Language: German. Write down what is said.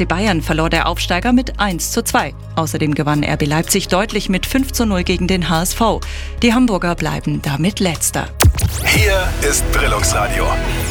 FC Bayern verlor der Aufsteiger mit 1:2. Außerdem gewann RB Leipzig deutlich mit 5:0 gegen den HSV. Die Hamburger bleiben damit Letzter. Hier ist Brillungsradio.